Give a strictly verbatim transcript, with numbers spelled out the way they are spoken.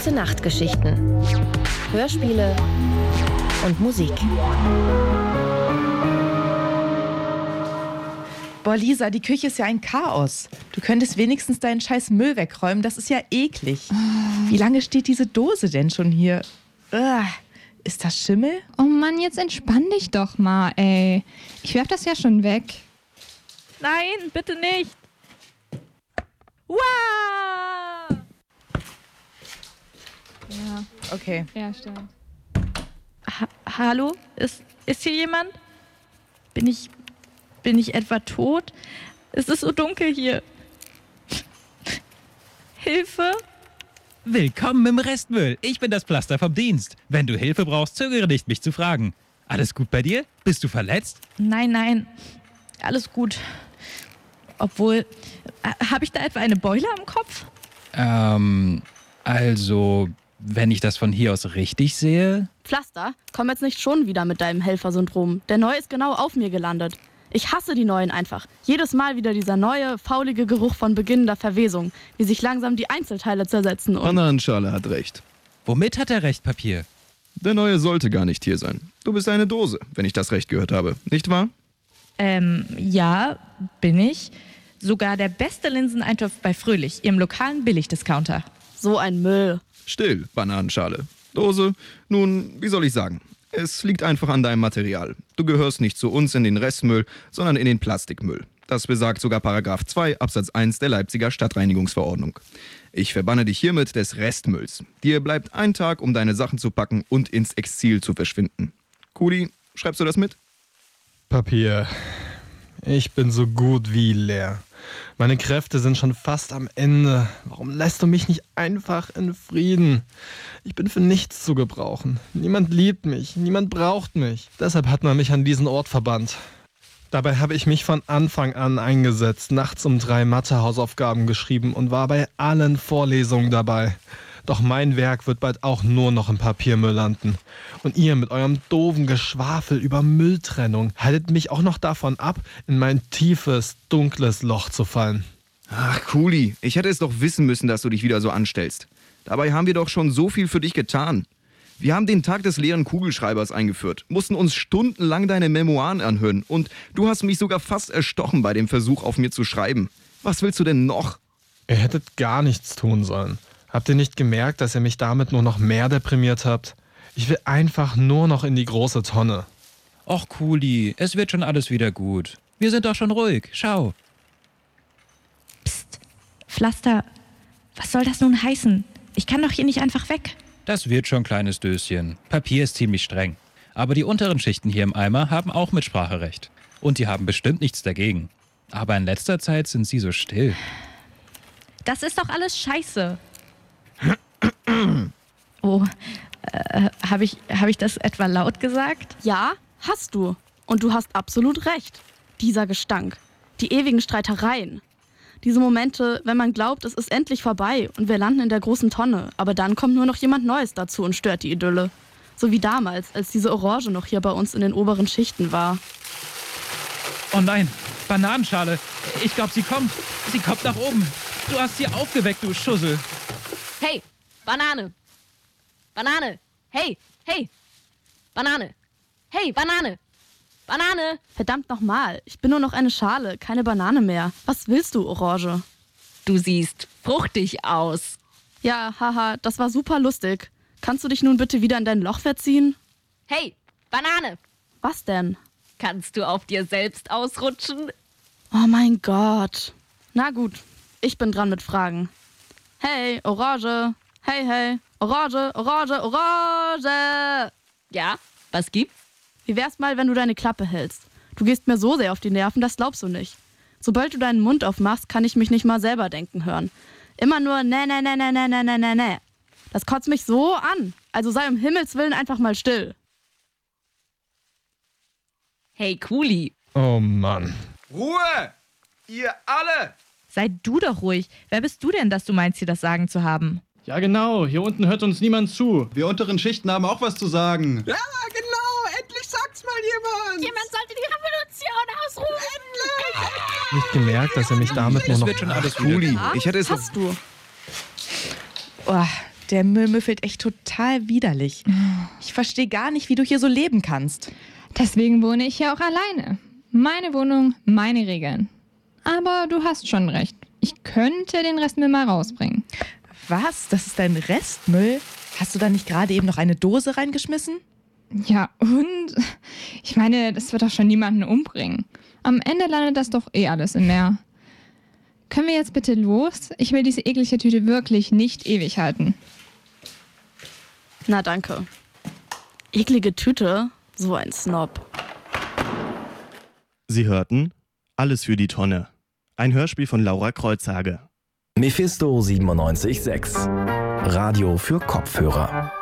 Gute-Nacht-Geschichten, Hörspiele und Musik. Boah, Lisa, die Küche ist ja ein Chaos. Du könntest wenigstens deinen scheiß Müll wegräumen, das ist ja eklig. Wie lange steht diese Dose denn schon hier? Ugh. Ist das Schimmel? Oh Mann, jetzt entspann dich doch mal, ey. Ich werf das ja schon weg. Nein, bitte nicht. Wow! Ja, Okay. ja, stimmt. Ha Hallo? Ist, ist hier jemand? Bin ich, bin ich etwa tot? Es ist so dunkel hier. Hilfe? Willkommen im Restmüll. Ich bin das Pflaster vom Dienst. Wenn du Hilfe brauchst, zögere nicht, mich zu fragen. Alles gut bei dir? Bist du verletzt? Nein, nein. Alles gut. Obwohl, äh, habe ich da etwa eine Beule am Kopf? Ähm, also, wenn ich das von hier aus richtig sehe... Pflaster, komm jetzt nicht schon wieder mit deinem Helfersyndrom. Der Neue ist genau auf mir gelandet. Ich hasse die Neuen einfach. Jedes Mal wieder dieser neue, faulige Geruch von beginnender Verwesung, wie sich langsam die Einzelteile zersetzen und... Bananenschale hat recht. Womit hat er recht, Papier? Der Neue sollte gar nicht hier sein. Du bist eine Dose, wenn ich das recht gehört habe. Nicht wahr? Ähm, ja, bin ich. Sogar der beste Linseneintopf bei Fröhlich, ihrem lokalen Billigdiscounter. So ein Müll. Still, Bananenschale. Dose, nun, wie soll ich sagen? Es liegt einfach an deinem Material. Du gehörst nicht zu uns in den Restmüll, sondern in den Plastikmüll. Das besagt sogar Paragraph zwei Absatz eins der Leipziger Stadtreinigungsverordnung. Ich verbanne dich hiermit des Restmülls. Dir bleibt ein Tag, um deine Sachen zu packen und ins Exil zu verschwinden. Kuli, schreibst du das mit? Papier. Ich bin so gut wie leer. Meine Kräfte sind schon fast am Ende. Warum lässt du mich nicht einfach in Frieden? Ich bin für nichts zu gebrauchen. Niemand liebt mich, niemand braucht mich. Deshalb hat man mich an diesen Ort verbannt. Dabei habe ich mich von Anfang an eingesetzt, nachts um drei Mathe-Hausaufgaben geschrieben und war bei allen Vorlesungen dabei. Doch mein Werk wird bald auch nur noch im Papiermüll landen. Und ihr mit eurem doofen Geschwafel über Mülltrennung haltet mich auch noch davon ab, in mein tiefes, dunkles Loch zu fallen. Ach, Kuli, ich hätte es doch wissen müssen, dass du dich wieder so anstellst. Dabei haben wir doch schon so viel für dich getan. Wir haben den Tag des leeren Kugelschreibers eingeführt, mussten uns stundenlang deine Memoiren anhören und du hast mich sogar fast erstochen bei dem Versuch, auf mir zu schreiben. Was willst du denn noch? Ihr hättet gar nichts tun sollen. Habt ihr nicht gemerkt, dass ihr mich damit nur noch mehr deprimiert habt? Ich will einfach nur noch in die große Tonne. Och, Kuli, es wird schon alles wieder gut. Wir sind doch schon ruhig. Schau. Psst, Pflaster, was soll das nun heißen? Ich kann doch hier nicht einfach weg. Das wird schon, kleines Döschen. Papier ist ziemlich streng. Aber die unteren Schichten hier im Eimer haben auch Mitspracherecht. Und die haben bestimmt nichts dagegen. Aber in letzter Zeit sind sie so still. Das ist doch alles scheiße. Oh, äh, habe ich, hab ich das etwa laut gesagt? Ja, hast du. Und du hast absolut recht. Dieser Gestank. Die ewigen Streitereien. Diese Momente, wenn man glaubt, es ist endlich vorbei und wir landen in der großen Tonne, aber dann kommt nur noch jemand Neues dazu und stört die Idylle. So wie damals, als diese Orange noch hier bei uns in den oberen Schichten war. Oh nein, Bananenschale. Ich glaube, sie kommt. Sie kommt nach oben. Du hast sie aufgeweckt, du Schussel. Hey, Banane. Banane. Hey, hey. Banane. Hey, Banane. Banane. Verdammt nochmal, ich bin nur noch eine Schale, keine Banane mehr. Was willst du, Orange? Du siehst fruchtig aus. Ja, haha, das war super lustig. Kannst du dich nun bitte wieder in dein Loch verziehen? Hey, Banane. Was denn? Kannst du auf dir selbst ausrutschen? Oh mein Gott. Na gut, ich bin dran mit Fragen. Hey, Orange. Hey, hey. Orange, Orange, Orange. Ja, was gibt's? Wie wär's mal, wenn du deine Klappe hältst? Du gehst mir so sehr auf die Nerven, das glaubst du nicht. Sobald du deinen Mund aufmachst, kann ich mich nicht mal selber denken hören. Immer nur ne, ne, ne, ne, ne, ne, ne, ne, ne. Das kotzt mich so an. Also sei um Himmels Willen einfach mal still. Hey, Kuli. Oh Mann. Ruhe! Ihr alle! Sei du doch ruhig. Wer bist du denn, dass du meinst, hier das Sagen zu haben? Ja genau, hier unten hört uns niemand zu. Wir unteren Schichten haben auch was zu sagen. Ja, genau, endlich sagt's mal jemand. Jemand sollte die Revolution ausrufen. Endlich! Nicht gemerkt, dass ihr mich damit nur Es noch... wird schon alles Kuli, wieder. ich hätte es... Hast du? Oh, Der Müll müffelt echt total widerlich. Ich verstehe gar nicht, wie du hier so leben kannst. Deswegen wohne ich ja auch alleine. Meine Wohnung, meine Regeln. Aber du hast schon recht. Ich könnte den Restmüll mal rausbringen. Was? Das ist dein Restmüll? Hast du da nicht gerade eben noch eine Dose reingeschmissen? Ja, und? Ich meine, das wird doch schon niemanden umbringen. Am Ende landet das doch eh alles im Meer. Können wir jetzt bitte los? Ich will diese eklige Tüte wirklich nicht ewig halten. Na danke. Eklige Tüte? So ein Snob. Sie hörten Alles für die Tonne. Ein Hörspiel von Laura Kreuzhage. Mephisto siebenundneunzig Komma sechs. Radio für Kopfhörer.